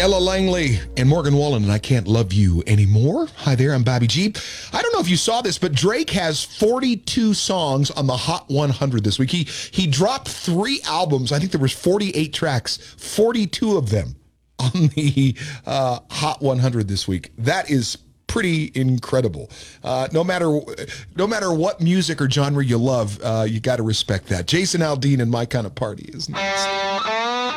Ella Langley and Morgan Wallen, and I Can't Love You Anymore. Hi there, I'm Bobby G. I don't know if you saw this, but Drake has 42 songs on the Hot 100 this week. He dropped 3 albums. I think there was 48 tracks, 42 of them on the Hot 100 this week. That is pretty incredible. No matter what music or genre you love, you got to respect that. Jason Aldean and My Kind of Party is nice.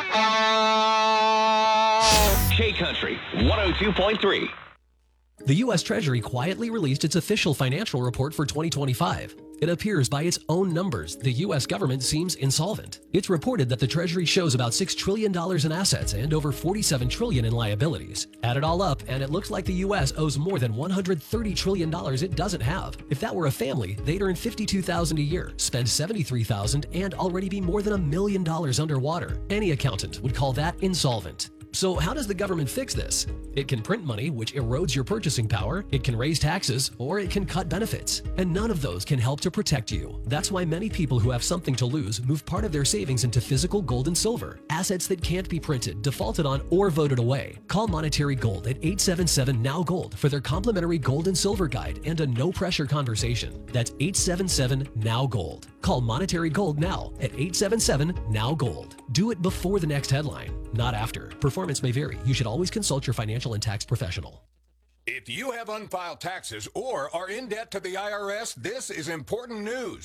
K-Country 102.3. The U.S. Treasury quietly released its official financial report for 2025. It appears by its own numbers, the U.S. government seems insolvent. It's reported that the Treasury shows about $6 trillion in assets and over $47 trillion in liabilities. Add it all up, and it looks like the U.S. owes more than $130 trillion it doesn't have. If that were a family, they'd earn $52,000 a year, spend $73,000, and already be more than $1 million underwater. Any accountant would call that insolvent. So how does the government fix this? It can print money, which erodes your purchasing power, it can raise taxes, or it can cut benefits. And none of those can help to protect you. That's why many people who have something to lose move part of their savings into physical gold and silver, assets that can't be printed, defaulted on, or voted away. Call Monetary Gold at 877-NOW-GOLD for their complimentary gold and silver guide and a no-pressure conversation. That's 877-NOW-GOLD. Call Monetary Gold now at 877-NOW-GOLD. Do it before the next headline, not after. Performance may vary. You should always consult your financial and tax professional. If you have unfiled taxes or are in debt to the IRS, this is important news.